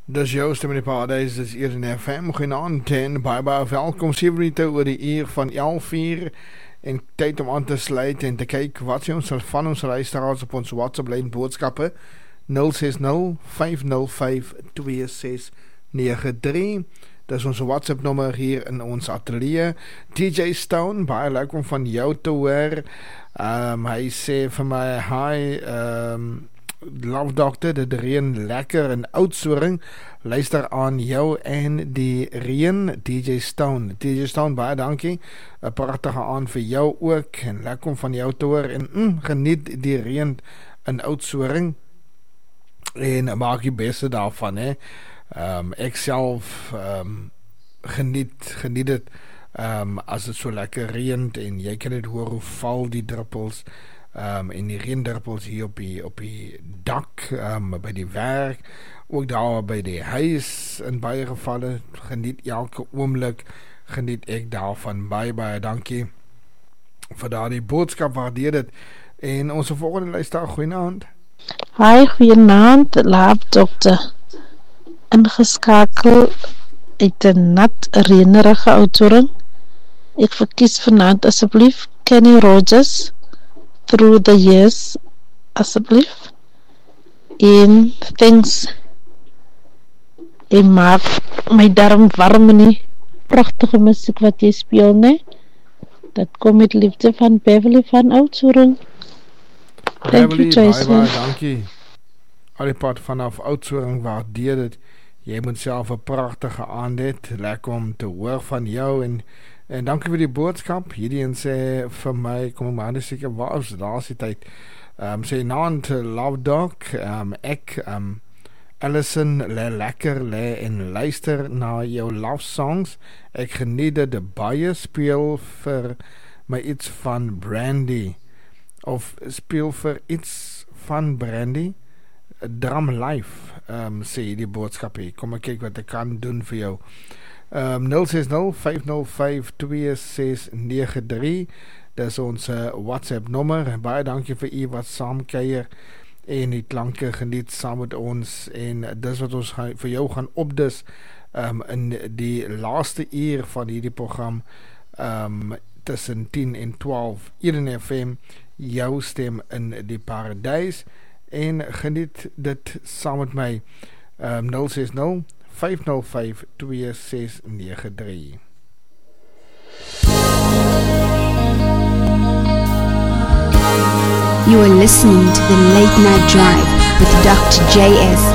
Dis Joost met die Paradijs, dis hier in FM, goeienaand en baie welkom, 7 minute oor die uur van 11:00 en tyd om aan te sluit en te kyk wat sê ons van ons luisteraars op ons WhatsApp lyn boodskappe 060-505-2693. Dis ons WhatsApp nommer hier in ons atelier. DJ Stone, baie leuk om van jou te hoor. Hy sê vir my, hi, Love Doctor, dit reën lekker in Oudtshoorn. Luister aan jou en die reën, DJ Stone. DJ Stone, baie dankie. 'n Pragtige aand vir jou ook en lekker om van jou te hoor en geniet die reën in Oudtshoorn en maak die beste daarvan, hè. Ek self geniet dit as dit so lekker reënt en jy kan dit hoor hoe val die druppels en die reendruppels hier op die dak, by die werk, ook daar by die huis in baie gevalle. Geniet elke oomblik, geniet ek daarvan. Baie dankie vir daardie boodskap, waardeer dit. En onze volgende luisteraar, goeienaand. Hi, goeienaand, Love Doctor. Ingeskakel uit 'n nat, reënerige Oudtshoorn. Ek verkies vanaand asseblief Kenny Rogers, Through the Years, asseblief. En thanks. Ek maak my darm warm in die pragtige musiek wat jy speel, ne? Dat kom met liefde van Beverly van Oudtshoorn. Thank you, Jason. Baie dankie. Al die pad vanaf Oudtshoorn, waardeer dit. Jy moet self 'n pragtige aand hê. Lekker om te hoor van jou en dankie vir die boodskap. Hierdie een sê vir my, kom maar net seker waar is die tyd. Sê naand Love Dog, ek Allison lê lekker en luister na jou love songs. Ek geniet dit baie, speel vir my iets van Brandy of speel vir iets van Brandy. Drum Life, sê die boodskap hier. Kom ek kyk wat ek kan doen vir jou. 060-505-2693. Dis ons WhatsApp nommer. Baie dankie vir u wat saamkuier en die klanke geniet saam met ons, en dis wat ons vir jou gaan opdis in die laaste uur van hierdie program, tussen 10 en 12 hier in FM, jou stem in die Paradijs, en geniet dit saam met my. 060-505-2693. You are listening to the Late Night Drive with Dr. JS.